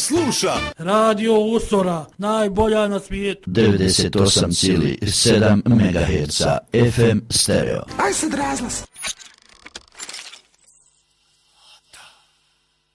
sluša Radio Usora, najbolja na svijetu. 98,7 MHz FM stereo. Aj sad razglas.